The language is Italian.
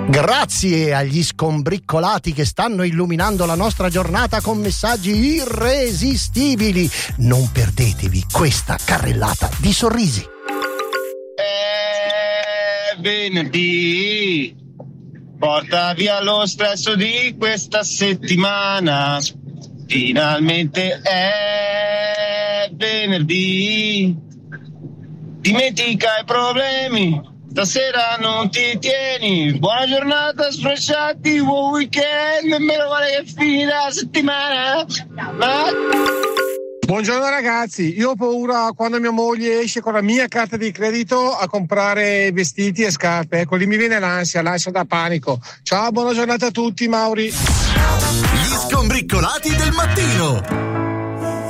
Grazie agli scombriccolati che stanno illuminando la nostra giornata con messaggi irresistibili. Non perdetevi questa carrellata di sorrisi. È venerdì, porta via lo stress di questa settimana. Finalmente è venerdì. Dimentica i problemi. Stasera non ti tieni, buona giornata, sfrecciati, buon weekend, meno male che finita la settimana. Buongiorno ragazzi, io ho paura quando mia moglie esce con la mia carta di credito a comprare vestiti e scarpe, ecco lì mi viene l'ansia da panico. Ciao, buona giornata a tutti, Mauri. Gli skombriccolati del mattino.